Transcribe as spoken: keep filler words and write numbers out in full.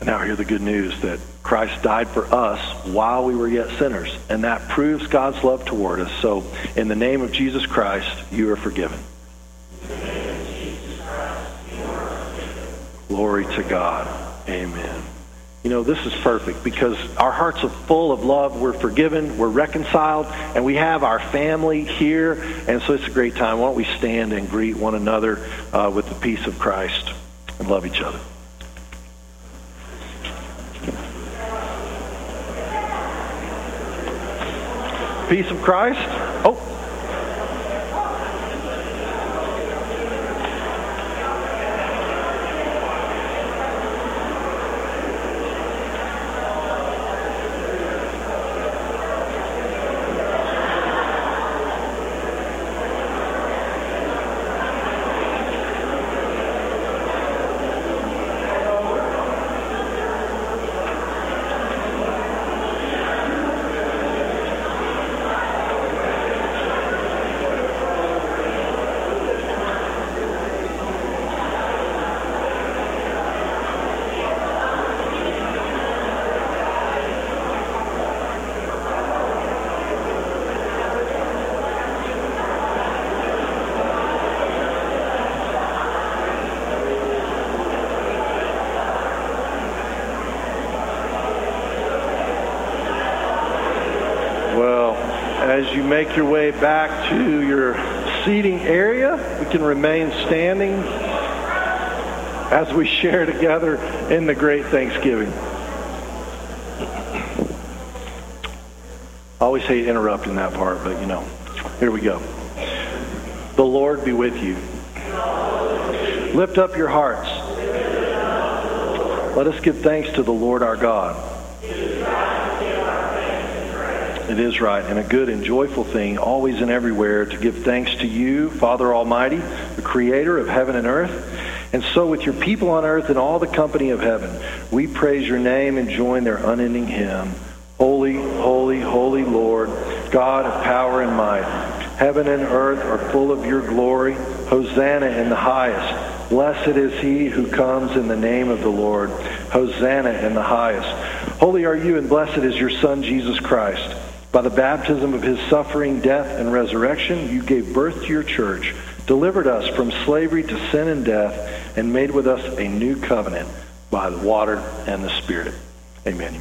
Now hear the good news that Christ died for us while we were yet sinners, and that proves God's love toward us. So in the name of Jesus Christ, you are forgiven. Glory to God. Amen. You know, this is perfect because our hearts are full of love. We're forgiven, we're reconciled, and we have our family here. And so it's a great time. Why don't we stand and greet one another uh, with the peace of Christ and love each other. Peace of Christ. Oh. As you make your way back to your seating area, we can remain standing as we share together in the great Thanksgiving. I always hate interrupting that part, but you know, here we go. The Lord be with you. Lift up your hearts. Let us give thanks to the Lord our God. It is right and a good and joyful thing, always and everywhere, to give thanks to you, Father Almighty, the Creator of heaven and earth. And so with your people on earth and all the company of heaven, we praise your name and join their unending hymn. Holy, holy, holy Lord, God of power and might. Heaven and earth are full of your glory. Hosanna in the highest. Blessed is he who comes in the name of the Lord. Hosanna in the highest. Holy are you and blessed is your Son, Jesus Christ. By the baptism of his suffering, death, and resurrection, you gave birth to your church, delivered us from slavery to sin and death, and made with us a new covenant by the water and the Spirit. Amen.